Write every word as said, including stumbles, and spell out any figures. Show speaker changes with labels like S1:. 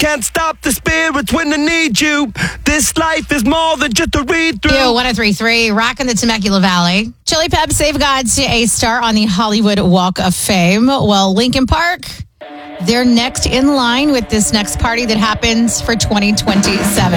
S1: can't stop the spirits when they need you. This life is more than just a read through.
S2: one oh three point three, rocking the Temecula Valley. Chili Pep Save Gods to a star on the Hollywood Walk of Fame. Well, Linkin Park, they're next in line with this next party that happens for twenty twenty-seven.